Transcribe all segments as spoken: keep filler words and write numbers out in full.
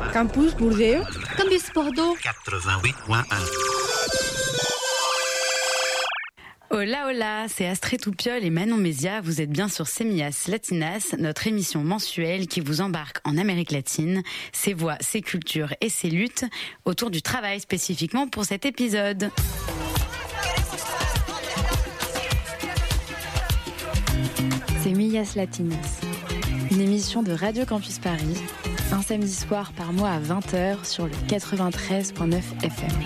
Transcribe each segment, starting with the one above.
Campus Bordeaux. Campus Bordeaux. quatre-vingt-huit point un. Hola hola, c'est Astrid Toupiol et Manon Mézia, vous êtes bien sur Semillas Latinas, notre émission mensuelle qui vous embarque en Amérique latine, ses voix, ses cultures et ses luttes autour du travail spécifiquement pour cet épisode. Semillas Latinas, une émission de Radio Campus Paris, un samedi soir par mois à vingt heures sur le quatre-vingt-treize virgule neuf F M.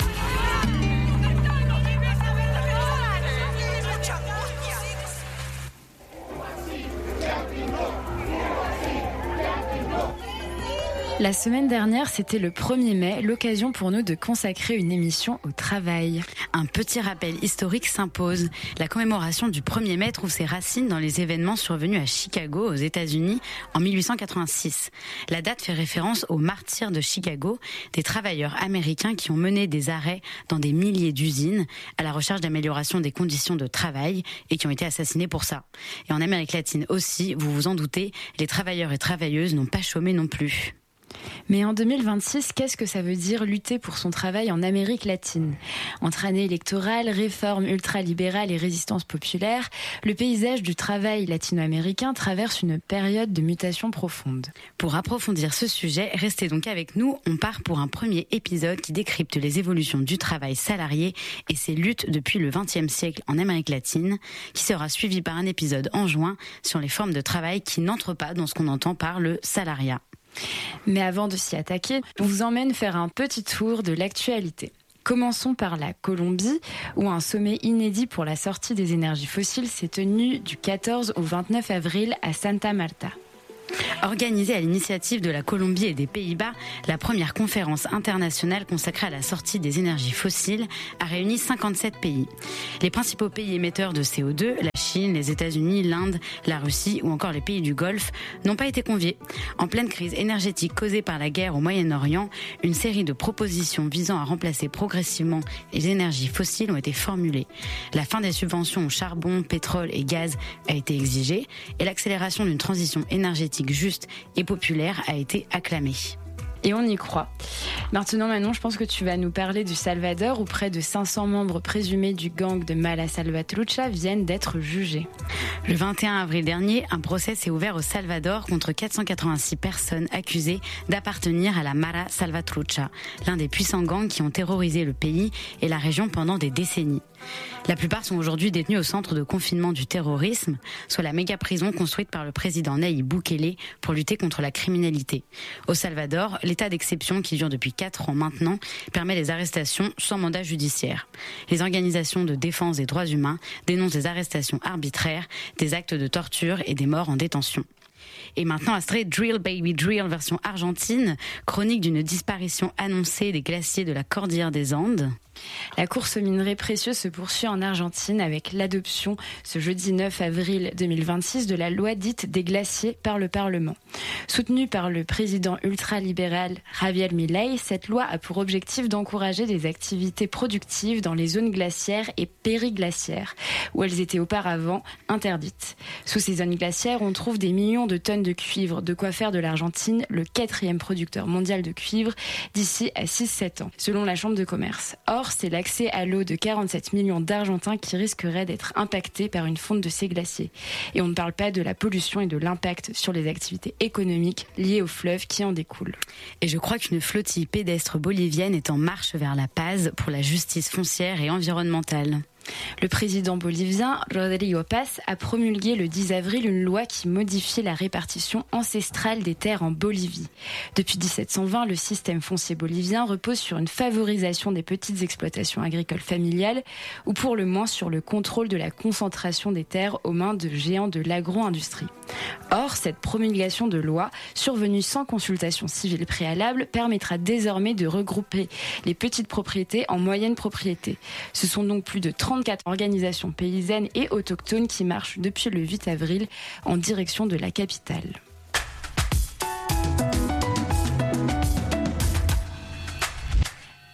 La semaine dernière, c'était le premier mai, l'occasion pour nous de consacrer une émission au travail. Un petit rappel historique s'impose. La commémoration du premier mai trouve ses racines dans les événements survenus à Chicago, aux États-Unis, en mille huit cent quatre-vingt-six. La date fait référence aux martyrs de Chicago, des travailleurs américains qui ont mené des arrêts dans des milliers d'usines à la recherche d'amélioration des conditions de travail et qui ont été assassinés pour ça. Et en Amérique latine aussi, vous vous en doutez, les travailleurs et travailleuses n'ont pas chômé non plus. Mais en deux mille vingt-six, qu'est-ce que ça veut dire lutter pour son travail en Amérique latine ? Entre année électorale, réformes ultralibérales et résistance populaire, le paysage du travail latino-américain traverse une période de mutation profonde. Pour approfondir ce sujet, restez donc avec nous. On part pour un premier épisode qui décrypte les évolutions du travail salarié et ses luttes depuis le vingtième siècle en Amérique latine, qui sera suivi par un épisode en juin sur les formes de travail qui n'entrent pas dans ce qu'on entend par le salariat. Mais avant de s'y attaquer, on vous emmène faire un petit tour de l'actualité. Commençons par la Colombie, où un sommet inédit pour la sortie des énergies fossiles s'est tenu du quatorze au vingt-neuf avril à Santa Marta. Organisée à l'initiative de la Colombie et des Pays-Bas, la première conférence internationale consacrée à la sortie des énergies fossiles a réuni cinquante-sept pays. Les principaux pays émetteurs de C O deux, la Chine, les États-Unis, l'Inde, la Russie ou encore les pays du Golfe, n'ont pas été conviés. En pleine crise énergétique causée par la guerre au Moyen-Orient, une série de propositions visant à remplacer progressivement les énergies fossiles ont été formulées. La fin des subventions au charbon, pétrole et gaz a été exigée et l'accélération d'une transition énergétique juste et populaire a été acclamée. Et on y croit. Maintenant, Manon, je pense que tu vas nous parler du Salvador, où près de cinq cents membres présumés du gang de Mala Salvatrucha viennent d'être jugés. Le vingt et un avril dernier, un procès s'est ouvert au Salvador contre quatre cent quatre-vingt-six personnes accusées d'appartenir à la Mala Salvatrucha, l'un des puissants gangs qui ont terrorisé le pays et la région pendant des décennies. La plupart sont aujourd'hui détenus au centre de confinement du terrorisme, soit la méga-prison construite par le président Nayib Bukele pour lutter contre la criminalité. Au Salvador, l'état d'exception qui dure depuis quatre ans maintenant permet les arrestations sans mandat judiciaire. Les organisations de défense des droits humains dénoncent des arrestations arbitraires, des actes de torture et des morts en détention. Et maintenant, Astrid, Drill Baby Drill version argentine, chronique d'une disparition annoncée des glaciers de la Cordillère des Andes. La course aux minerais précieux se poursuit en Argentine avec l'adoption ce jeudi neuf avril deux mille vingt-six de la loi dite des glaciers par le Parlement. Soutenue par le président ultralibéral Javier Milei, cette loi a pour objectif d'encourager des activités productives dans les zones glaciaires et périglaciaires, où elles étaient auparavant interdites. Sous ces zones glaciaires, on trouve des millions de tonnes de cuivre, de quoi faire de l'Argentine le quatrième producteur mondial de cuivre d'ici à six à sept ans, selon la Chambre de commerce. Or, c'est l'accès à l'eau de quarante-sept millions d'Argentins qui risquerait d'être impacté par une fonte de ces glaciers. Et on ne parle pas de la pollution et de l'impact sur les activités économiques liées aux fleuves qui en découlent. Et je crois qu'une flottille pédestre bolivienne est en marche vers la Paz pour la justice foncière et environnementale. Le président bolivien, Rodrigo Paz, a promulgué le dix avril une loi qui modifie la répartition ancestrale des terres en Bolivie. Depuis dix-sept cent vingt, le système foncier bolivien repose sur une favorisation des petites exploitations agricoles familiales ou pour le moins sur le contrôle de la concentration des terres aux mains de géants de l'agro-industrie. Or, cette promulgation de loi, survenue sans consultation civile préalable, permettra désormais de regrouper les petites propriétés en moyennes propriétés. Ce sont donc plus de trente-quatre organisations paysannes et autochtones qui marchent depuis le huit avril en direction de la capitale.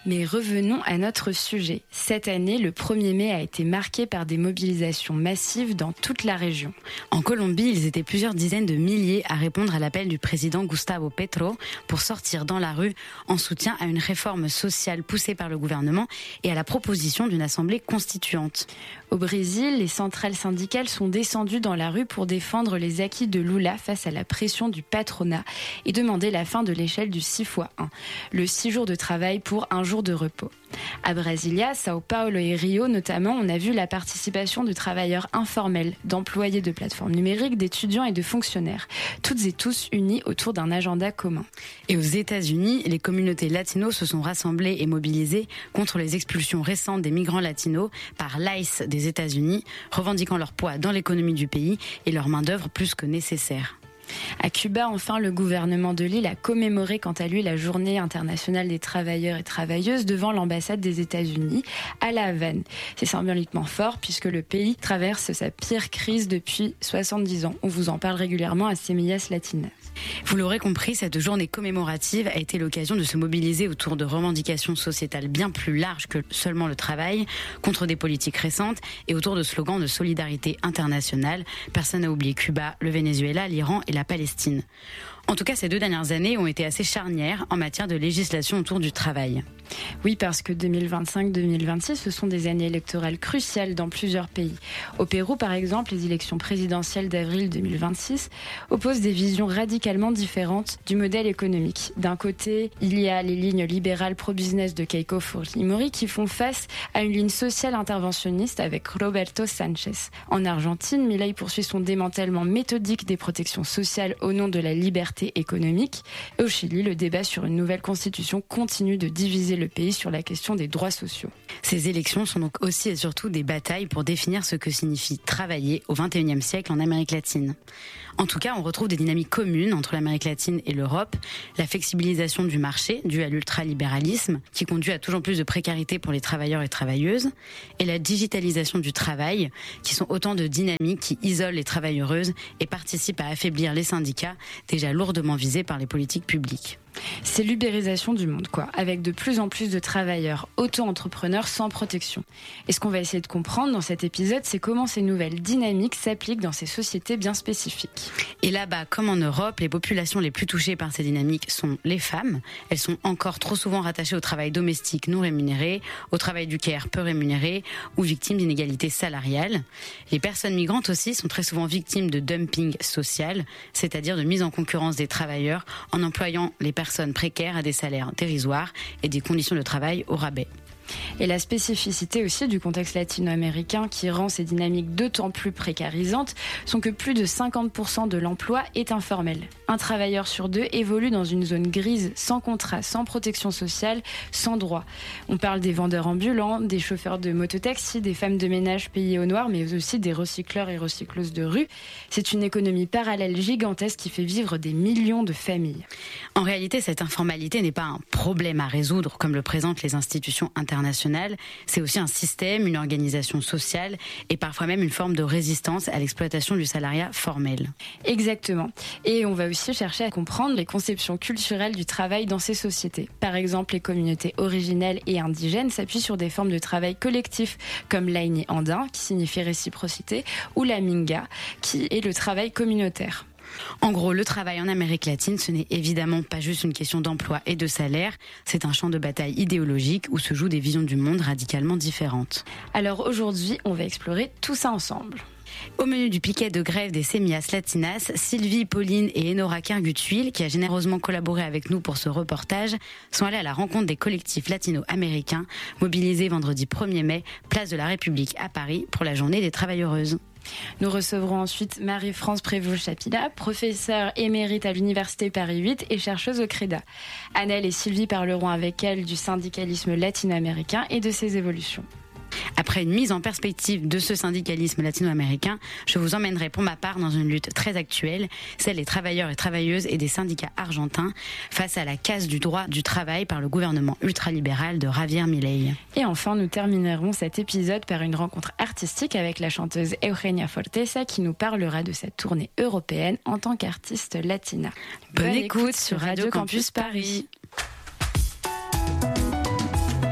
Mais revenons à notre sujet. Cette année, le premier mai a été marqué par des mobilisations massives dans toute la région. En Colombie, ils étaient plusieurs dizaines de milliers à répondre à l'appel du président Gustavo Petro pour sortir dans la rue en soutien à une réforme sociale poussée par le gouvernement et à la proposition d'une assemblée constituante. Au Brésil, les centrales syndicales sont descendues dans la rue pour défendre les acquis de Lula face à la pression du patronat et demander la fin de l'échelle du six fois un, le six jours de travail pour un jour de repos. À Brasilia, Sao Paulo et Rio notamment, on a vu la participation de travailleurs informels, d'employés de plateformes numériques, d'étudiants et de fonctionnaires, toutes et tous unis autour d'un agenda commun. Et aux États-Unis, les communautés latinos se sont rassemblées et mobilisées contre les expulsions récentes des migrants latinos par l'ICE des États-Unis, revendiquant leur poids dans l'économie du pays et leur main-d'œuvre plus que nécessaire. À Cuba, enfin, le gouvernement de l'île a commémoré quant à lui la journée internationale des travailleurs et travailleuses devant l'ambassade des États-Unis à La Havane. C'est symboliquement fort puisque le pays traverse sa pire crise depuis soixante-dix ans. On vous en parle régulièrement à Semillas Latinas. Vous l'aurez compris, cette journée commémorative a été l'occasion de se mobiliser autour de revendications sociétales bien plus larges que seulement le travail, contre des politiques récentes et autour de slogans de solidarité internationale. Personne n'a oublié Cuba, le Venezuela, l'Iran et la Palestine. En tout cas, ces deux dernières années ont été assez charnières en matière de législation autour du travail. Oui, parce que deux mille vingt-cinq deux mille vingt-six, ce sont des années électorales cruciales dans plusieurs pays. Au Pérou, par exemple, les élections présidentielles d'avril deux mille vingt-six opposent des visions radicalement différentes du modèle économique. D'un côté, il y a les lignes libérales pro-business de Keiko Fujimori qui font face à une ligne sociale interventionniste avec Roberto Sanchez. En Argentine, Milei poursuit son démantèlement méthodique des protections sociales au nom de la liberté économique. Et au Chili, le débat sur une nouvelle constitution continue de diviser le pays sur la question des droits sociaux. Ces élections sont donc aussi et surtout des batailles pour définir ce que signifie travailler au vingt et unième siècle en Amérique latine. En tout cas, on retrouve des dynamiques communes entre l'Amérique latine et l'Europe, la flexibilisation du marché due à l'ultralibéralisme qui conduit à toujours plus de précarité pour les travailleurs et travailleuses, et la digitalisation du travail qui sont autant de dynamiques qui isolent les travailleuses et participent à affaiblir les syndicats déjà lourdement visés par les politiques publiques. C'est l'ubérisation du monde, quoi, avec de plus en plus de travailleurs auto-entrepreneurs sans protection. Et ce qu'on va essayer de comprendre dans cet épisode, c'est comment ces nouvelles dynamiques s'appliquent dans ces sociétés bien spécifiques. Et là-bas, comme en Europe, les populations les plus touchées par ces dynamiques sont les femmes. Elles sont encore trop souvent rattachées au travail domestique non rémunéré, au travail du care peu rémunéré ou victimes d'inégalités salariales. Les personnes migrantes aussi sont très souvent victimes de dumping social, c'est-à-dire de mise en concurrence des travailleurs en employant les personnes précaires à des salaires dérisoires et des conditions de travail au rabais. Et la spécificité aussi du contexte latino-américain qui rend ces dynamiques d'autant plus précarisantes sont que plus de cinquante pour cent de l'emploi est informel. Un travailleur sur deux évolue dans une zone grise, sans contrat, sans protection sociale, sans droit. On parle des vendeurs ambulants, des chauffeurs de mototaxi, des femmes de ménage payées au noir, mais aussi des recycleurs et recycleuses de rue. C'est une économie parallèle gigantesque qui fait vivre des millions de familles. En réalité, cette informalité n'est pas un problème à résoudre comme le présentent les institutions internationales. C'est aussi un système, une organisation sociale et parfois même une forme de résistance à l'exploitation du salariat formel. Exactement. Et on va aussi chercher à comprendre les conceptions culturelles du travail dans ces sociétés. Par exemple, les communautés originelles et indigènes s'appuient sur des formes de travail collectif comme l'aïni andin, qui signifie réciprocité, ou la minga, qui est le travail communautaire. En gros, le travail en Amérique latine, ce n'est évidemment pas juste une question d'emploi et de salaire, c'est un champ de bataille idéologique où se jouent des visions du monde radicalement différentes. Alors aujourd'hui, on va explorer tout ça ensemble. Au menu du piquet de grève des Semillas Latinas, Sylvie, Pauline et Enora Kergutuil, qui a généreusement collaboré avec nous pour ce reportage, sont allées à la rencontre des collectifs latino-américains mobilisés vendredi premier mai, place de la République à Paris pour la journée des travailleuses. Nous recevrons ensuite Marie-France Prévost-Chapila, professeure émérite à l'Université Paris huit et chercheuse au CREDA. Annelle et Sylvie parleront avec elle du syndicalisme latino-américain et de ses évolutions. Après une mise en perspective de ce syndicalisme latino-américain, je vous emmènerai pour ma part dans une lutte très actuelle, celle des travailleurs et travailleuses et des syndicats argentins face à la casse du droit du travail par le gouvernement ultralibéral de Javier Milei. Et enfin, nous terminerons cet épisode par une rencontre artistique avec la chanteuse Eugenia Forteza qui nous parlera de sa tournée européenne en tant qu'artiste latina. Bonne, Bonne écoute, écoute sur Radio Campus Paris.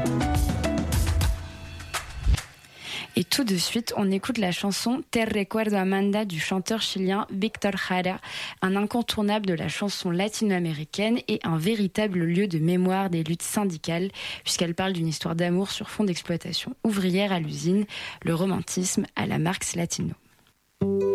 Et tout de suite, on écoute la chanson Te recuerdo Amanda du chanteur chilien Víctor Jara, un incontournable de la chanson latino-américaine et un véritable lieu de mémoire des luttes syndicales, puisqu'elle parle d'une histoire d'amour sur fond d'exploitation ouvrière à l'usine, le romantisme à la Marx Latino.